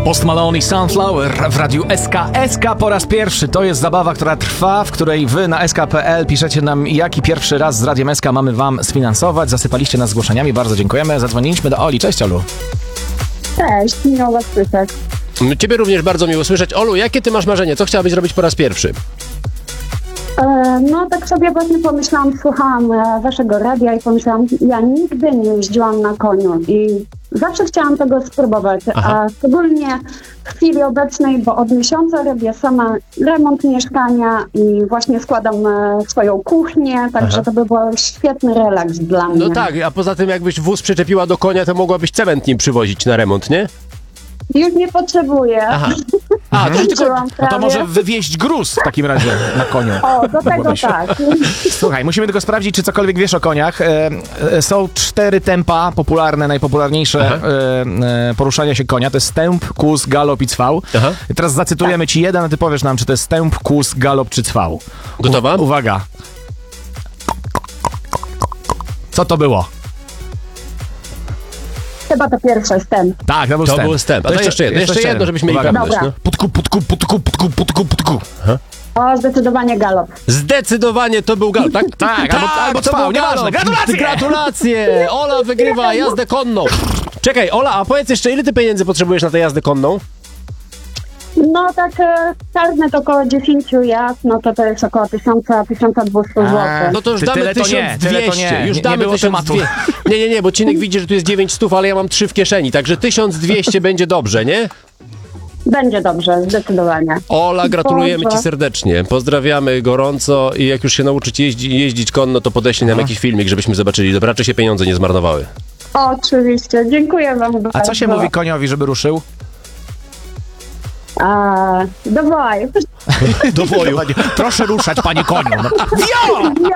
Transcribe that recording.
Post Malone i Sunflower w radiu SK. SK po raz pierwszy. To jest zabawa, która trwa, w której wy na sk.pl piszecie nam, jaki pierwszy raz z Radiem SK mamy wam sfinansować. Zasypaliście nas zgłoszeniami, bardzo dziękujemy. Zadzwoniliśmy do Oli. Cześć, Olu. Cześć, miło was słyszeć. Ciebie również bardzo miło słyszeć. Olu, jakie ty masz marzenie? Co chciałabyś zrobić po raz pierwszy? No tak sobie właśnie pomyślałam, słuchałam waszego radia i pomyślałam, ja nigdy nie jeździłam na koniu i zawsze chciałam tego spróbować, a szczególnie w chwili obecnej, bo od miesiąca robię sama remont mieszkania i właśnie składam swoją kuchnię, także to by był świetny relaks dla mnie. No tak, a poza tym jakbyś wóz przyczepiła do konia, to mogłabyś cement nim przywozić na remont, nie? Już nie potrzebuję. A, to tylko... No to może wywieźć gruz w takim razie na koniu. O, do tego tak. Słuchaj, musimy tylko sprawdzić, czy cokolwiek wiesz o koniach. Są 4 tempa popularne, najpopularniejsze poruszania się konia. To jest stęp, kłus, galop i cwał. Teraz zacytujemy ci jeden, a ty powiesz nam, czy to jest stęp, kłus, galop czy cwał. Gotowa? Uwaga. Co to było? Chyba to pierwszy wstęp. Tak, to był To stęp. był stęp. A to jeszcze jedno, żebyśmy mieli Uwaga. pewność. No. Putku. O, zdecydowanie galop. Zdecydowanie to był galop, tak? Tak, albo to cwał, był nieważne. galop. Gratulacje! Gratulacje! Ola wygrywa jazdę konną. Czekaj, Ola, a powiedz jeszcze, ile ty pieniędzy potrzebujesz na tę jazdę konną? No tak, karnet około 10 jazd, no to jest około 1200 zł. No to już Ty damy tyle to nie, 1200. tyle to nie. Już Nie damy było 1200. Nie, bo Cinek widzi, że tu jest 900, ale ja mam 3 w kieszeni, także 1200 będzie dobrze, nie? Będzie dobrze, zdecydowanie. Ola, gratulujemy Boże. Ci serdecznie. Pozdrawiamy gorąco i jak już się nauczyć jeździć konno, to podeślij nam jakiś filmik, żebyśmy zobaczyli. Dobra, czy się pieniądze nie zmarnowały. Oczywiście, dziękuję wam bardzo. A co się mówi koniowi, żeby ruszył? Do boju. Do boju. Proszę ruszać, panie koniu. No.